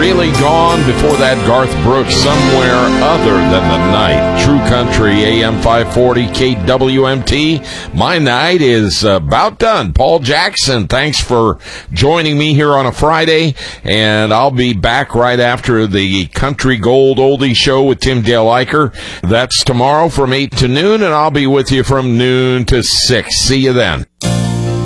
really gone. Before that, Garth Brooks, Somewhere Other Than the Night. True Country, AM 540, KWMT. My night is about done. Paul Jackson, thanks for joining me here on a Friday, and I'll be back right after the Country Gold Oldie Show with Tim Dale Eicher. That's tomorrow from 8 to noon, and I'll be with you from noon to 6. See you then.